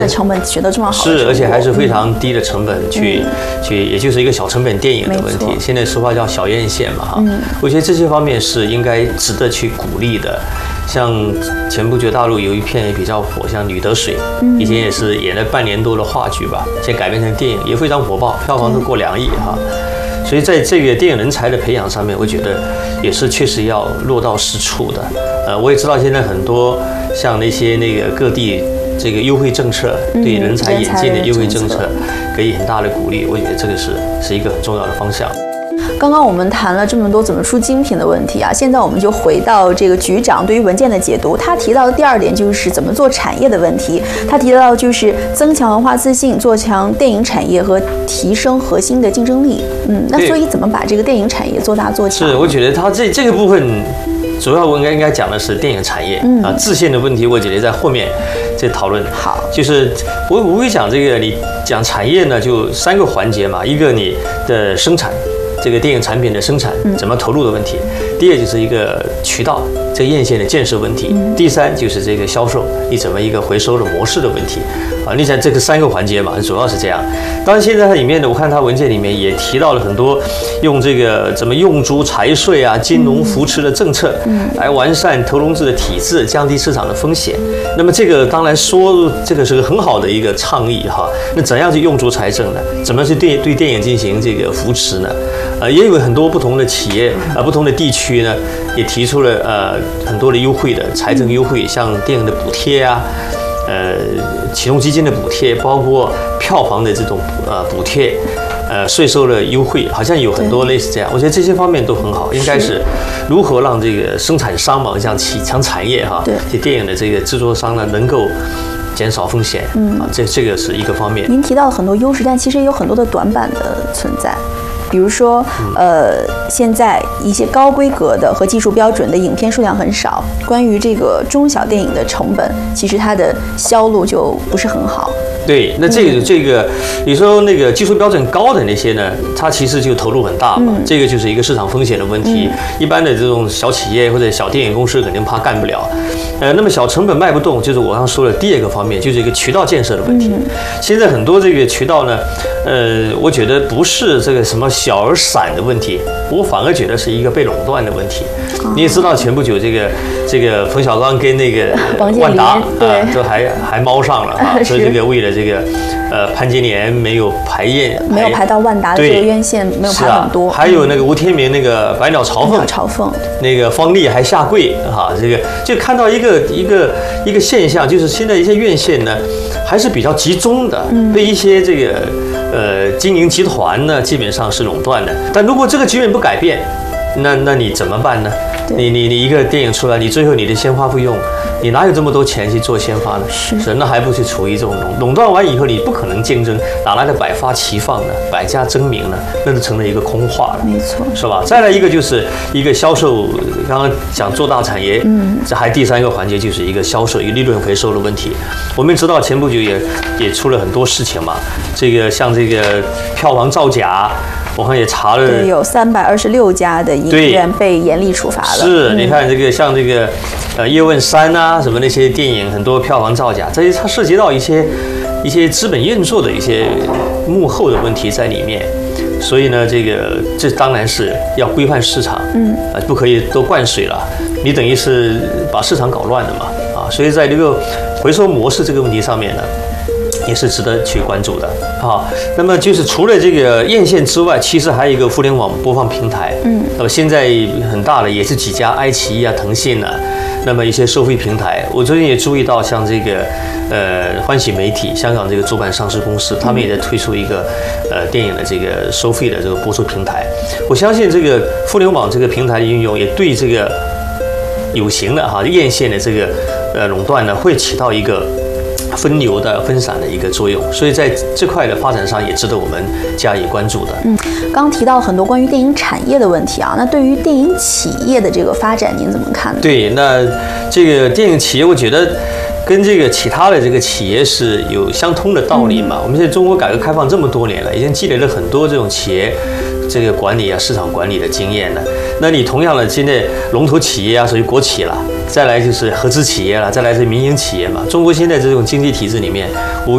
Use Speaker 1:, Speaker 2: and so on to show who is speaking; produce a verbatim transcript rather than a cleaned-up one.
Speaker 1: 成本取得这么好的
Speaker 2: 是，而且还是非常低的成本去、嗯、去，也就是一个小成本电影的问题。现在俗话叫小院线嘛，哈、嗯，我觉得这些方面是应该值得去鼓励的。像前不久大陆有一片也比较火，像《女得水》，嗯、以前也是演了半年多的话剧吧，现在改编成电影也非常火爆，票房都过两亿哈。所以在这个电影人才的培养上面，我觉得也是确实要落到实处的。呃，我也知道现在很多像那些那个各地这个优惠政策，对人才引进的优惠政策给予很大的鼓励，我觉得这个是是一个很重要的方向。
Speaker 1: 刚刚我们谈了这么多怎么出精品的问题啊，现在我们就回到这个局长对于文件的解读。他提到的第二点就是怎么做产业的问题。他提到就是增强文化自信，做强电影产业和提升核心的竞争力。嗯，那所以怎么把这个电影产业做大做强？
Speaker 2: 是，我觉得他这这个部分主要我应该应该讲的是电影产业、嗯、啊，自信的问题，我觉得在后面再讨论。
Speaker 1: 好，
Speaker 2: 就是我我会讲这个，你讲产业呢，就三个环节嘛，一个你的生产。这个电影产品的生产怎么投入的问题，第二就是一个渠道这个院线的建设问题，第三就是这个销售你怎么一个回收的模式的问题啊。你想这个三个环节嘛，主要是这样。当然现在它里面呢，我看它文件里面也提到了很多用这个怎么用足财税啊、金融扶持的政策，来完善投融资的体制，降低市场的风险。那么这个当然说这个是个很好的一个倡议哈。那怎样去用足财政呢？怎么去对对电影进行这个扶持呢？呃，也有很多不同的企业啊、呃，不同的地区呢，也提出了呃很多的优惠的财政优惠，像电影的补贴啊，呃，启动基金的补贴，包括票房的这种呃补贴，呃，税收的优惠，好像有很多类似这样。我觉得这些方面都很好，应该是如何让这个生产商嘛，像起强产业哈，这电影的这个制作商呢，能够减少风险，嗯啊，这这个是一个方面。
Speaker 1: 您提到了很多优势，但其实也有很多的短板的存在。比如说，呃，现在一些高规格的和技术标准的影片数量很少，关于这个中小电影的成本，其实它的销路就不是很好。
Speaker 2: 对，那这个、嗯、这个，你说那个技术标准高的那些呢，它其实就投入很大嘛，嗯、这个就是一个市场风险的问题。嗯、一般的这种小企业或者小电影公司肯定怕干不了。呃，那么小成本卖不动，就是我刚说的第二个方面，就是一个渠道建设的问题。嗯、现在很多这个渠道呢，呃，我觉得不是这个什么小而散的问题，我反而觉得是一个被垄断的问题。哦、你也知道，前不久这个这个冯小刚跟那个万达啊，都还还猫上了啊，所以这个为了这个呃潘金莲没有排验，
Speaker 1: 没有排到万达的这个院线，没有排很多。
Speaker 2: 啊、还有那个吴天明那个百鸟朝凤，
Speaker 1: 朝凤
Speaker 2: 那个方丽还下跪哈、啊，这个就看到一个一个一个现象，就是现在一些院线呢还是比较集中的，嗯、被一些这个呃经营集团呢基本上是垄断的。但如果这个局面不改变，那那你怎么办呢？你你你一个电影出来，你最后你的先发费用，你哪有这么多钱去做先发呢？
Speaker 1: 是，
Speaker 2: 是那还不是处于这种垄垄断完以后，你不可能竞争，哪来的百花齐放呢？百家争鸣呢？那就成了一个空话了，
Speaker 1: 没错，
Speaker 2: 是吧？再来一个就是一个销售，刚刚讲做大产业，嗯，这还第三个环节就是一个销售，一个利润回收的问题。我们知道前不久也也出了很多事情嘛，这个像这个票房造假。我看也查了，
Speaker 1: 对，有三百二十六家的影院被严厉处罚了。
Speaker 2: 是，嗯、你看这个像这个，呃，叶问三啊，什么那些电影，很多票房造假，这些它涉及到一些一些资本运作的一些幕后的问题在里面。所以呢，这个这当然是要规范市场，嗯，啊，不可以多灌水了，你等于是把市场搞乱了嘛，啊，所以在这个回收模式这个问题上面呢。也是值得去关注的啊。那么就是除了这个院线之外，其实还有一个互联网播放平台。嗯，那么现在很大的也是几家，爱奇艺啊、腾讯啊，那么一些收费平台。我最近也注意到，像这个呃欢喜媒体，香港这个主板上市公司，他们也在推出一个呃电影的这个收费的这个播出平台。我相信这个互联网这个平台的运用，也对这个有形的哈院线的这个呃垄断呢，会起到一个分流的分散的一个作用，所以在这块的发展上也值得我们加以关注的。
Speaker 1: 嗯，刚刚提到很多关于电影产业的问题啊，那对于电影企业的这个发展，您怎么看呢？
Speaker 2: 对，那这个电影企业，我觉得跟这个其他的这个企业是有相通的道理嘛。嗯、我们现在中国改革开放这么多年了，已经积累了很多这种企业这个管理啊、市场管理的经验了。那你同样的，现在龙头企业啊，属于国企了。再来就是合资企业了，再来是民营企业嘛。中国现在这种经济体制里面，无